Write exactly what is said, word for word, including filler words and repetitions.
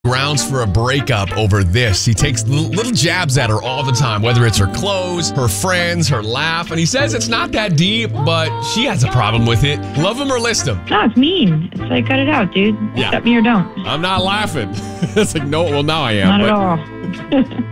grounds for a breakup over this. He takes little, little jabs at her all the time, whether it's her clothes, her friends, her laugh. And he says it's not that deep, but she has a problem with it. Love him or list him? No, it's mean. It's like, cut it out, dude. Yeah. Accept me or don't. I'm not laughing. It's like, no, well, now I am. Not but- at all.